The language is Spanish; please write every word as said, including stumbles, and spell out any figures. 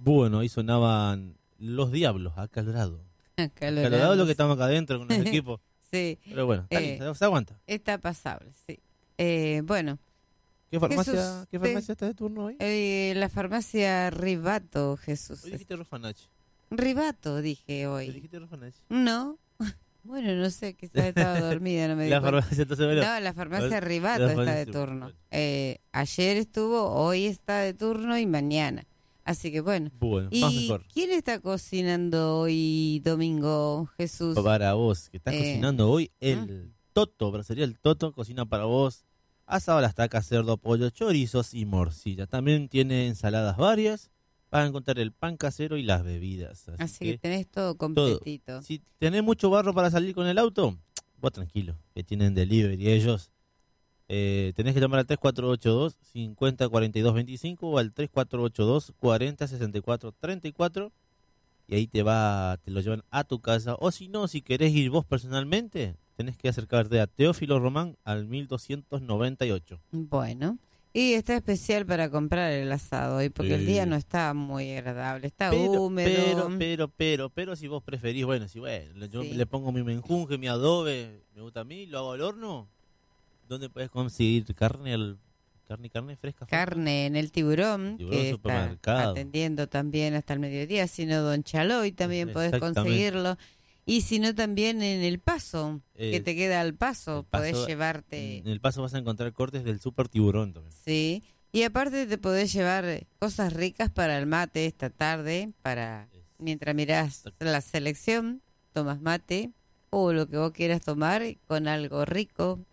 Bueno, ahí sonaban Los Diablos, acalorado. Acalorado, Acalorado es lo que estamos acá adentro con el equipo. Sí. Pero bueno, está Eh, listo, se aguanta. Está pasable, sí. Eh, bueno. ¿Qué farmacia, Jesús, ¿qué farmacia está de turno hoy? Eh, la farmacia Ribato, Jesús. Hoy dijiste Rofanach. Ribato, dije hoy. Hoy dijiste Rofanach. No. Bueno, no sé, quizás estaba dormida, no me di La cuenta. farmacia entonces, bueno, No, la farmacia la Ribato farmacia está de Ribato, turno. bueno. Eh, ayer estuvo, hoy está de turno y mañana. Así que bueno. Bueno, ¿Y más mejor. quién está cocinando hoy domingo, Jesús? Para vos, que estás Eh, cocinando hoy, el Toto, pero sería el Toto, cocina para vos. Asado a las tacas, cerdo, pollo, chorizos y morcilla. También tiene ensaladas varias. Vas a encontrar el pan casero y las bebidas. Así, Así que, que tenés todo todo. completito. Si tenés mucho barro para salir con el auto, vos tranquilo, que tienen delivery ellos. Eh, tenés que llamar al tres cuatro ocho dos, cinco cero cuatro dos dos cinco o al tres cuatro ocho dos, cuatro cero seis cuatro tres cuatro y ahí te va, te lo llevan a tu casa. O si no, si querés ir vos personalmente, tenés que acercarte a Teófilo Román al mil doscientos noventa y ocho. Bueno. Y está especial para comprar el asado hoy, porque Sí. el día no está muy agradable, está Pero, húmedo. pero, pero, pero, pero si vos preferís, bueno, si bueno, yo Sí. le pongo mi menjunje, mi adobe, me gusta a mí, lo hago al horno. ¿Dónde puedes conseguir carne al carne carne fresca? fresca? Carne en el Tiburón, Tiburón que está Supermercado. atendiendo también hasta el mediodía, sino Don Chaloy también podés Exactamente. conseguirlo. Y si no también en El Paso, Eh, que te queda al paso, El Paso, podés llevarte, En el Paso vas a encontrar cortes del Super Tiburón también. sí. Y aparte te podés llevar cosas ricas para el mate esta tarde, para mientras mirás la selección, tomas mate o lo que vos quieras tomar con algo rico